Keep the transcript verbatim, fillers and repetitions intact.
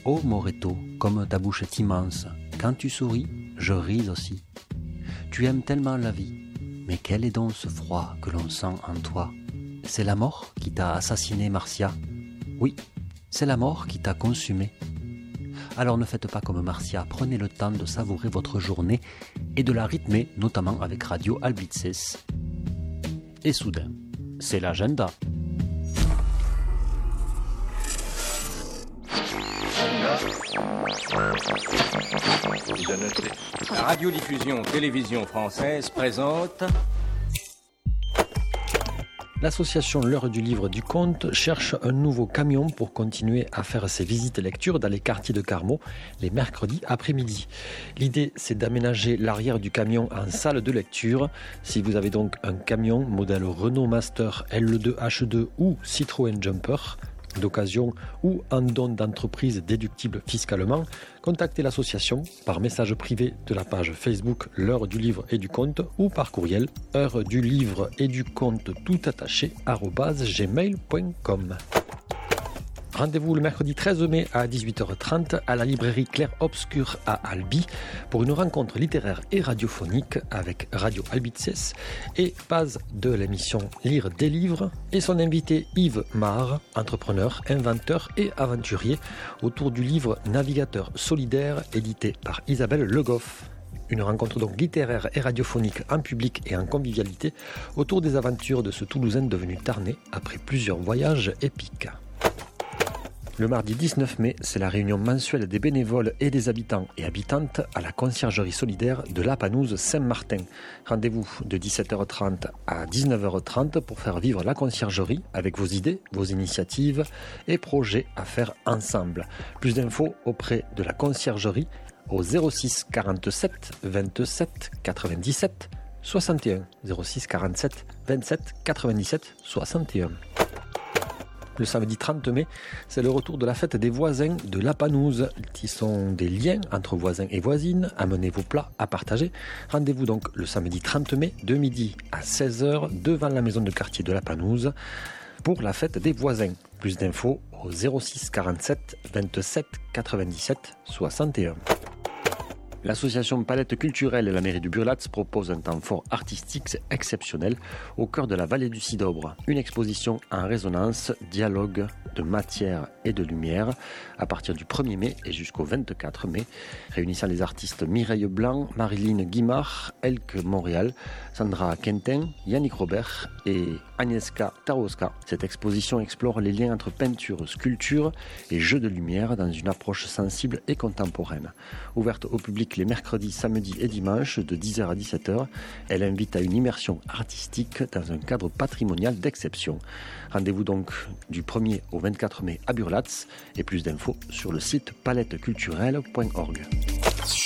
Oh Moreto, comme ta bouche est immense, quand tu souris, je ris aussi. Tu aimes tellement la vie, mais quel est donc ce froid que l'on sent en toi? C'est la mort qui t'a assassiné, Marcia. Oui, c'est la mort qui t'a consumé. Alors ne faites pas comme Marcia, prenez le temps de savourer votre journée et de la rythmer, notamment avec Radio Albitzes. Et soudain, c'est l'agenda. La radiodiffusion télévision française présente... L'association L'Heure du Livre du Conte cherche un nouveau camion pour continuer à faire ses visites lecture dans les quartiers de Carmaux les mercredis après-midi. L'idée, c'est d'aménager l'arrière du camion en salle de lecture. Si vous avez donc un camion modèle Renault Master L deux H deux ou Citroën Jumper, d'occasion ou en don d'entreprise déductible fiscalement, contactez l'association par message privé de la page Facebook L'Heure du Livre et du Conte ou par courriel heure du livre et du conte tout attaché arobase gmail point com. Rendez-vous le mercredi treize mai à dix-huit heures trente à la librairie Clair Obscur à Albi pour une rencontre littéraire et radiophonique avec Radio Albitzes et Paz de l'émission Lire des livres et son invité Yves Marre, entrepreneur, inventeur et aventurier autour du livre Navigateur solidaire édité par Isabelle Le Goff. Une rencontre donc littéraire et radiophonique en public et en convivialité autour des aventures de ce Toulousain devenu Tarnais après plusieurs voyages épiques. Le mardi dix-neuf mai, c'est la réunion mensuelle des bénévoles et des habitants et habitantes à la conciergerie solidaire de la Panouse Saint-Martin. Rendez-vous de dix-sept heures trente à dix-neuf heures trente pour faire vivre la conciergerie avec vos idées, vos initiatives et projets à faire ensemble. Plus d'infos auprès de la conciergerie au zéro six quarante-sept vingt-sept quatre-vingt-dix-sept soixante et un. zéro six quarante-sept vingt-sept quatre-vingt-dix-sept soixante et un. Le samedi trente mai, c'est le retour de la fête des voisins de la Panouse, qui sont des liens entre voisins et voisines. Amenez vos plats à partager. Rendez-vous donc le samedi trente mai, de midi à seize heures, devant la maison de quartier de la Panouse, pour la fête des voisins. Plus d'infos au zéro six quarante-sept vingt-sept quatre-vingt-dix-sept soixante et un. L'association Palette Culturelle et la mairie du Burlatz proposent un temps fort artistique exceptionnel au cœur de la vallée du Sidobre. Une exposition en résonance, dialogue de matière et de lumière à partir du premier mai et jusqu'au vingt-quatre mai, réunissant les artistes Mireille Blanc, Marilyn Guimard, Elke Montréal, Sandra Quentin, Yannick Robert et Agnieszka Tarowska. Cette exposition explore les liens entre peinture, sculpture et jeux de lumière dans une approche sensible et contemporaine. Ouverte au public les mercredis, samedis et dimanches de dix heures à dix-sept heures, elle invite à une immersion artistique dans un cadre patrimonial d'exception. Rendez-vous donc du premier au vingt-quatre mai à Burlatz et plus d'infos sur le site palette culturelle point org.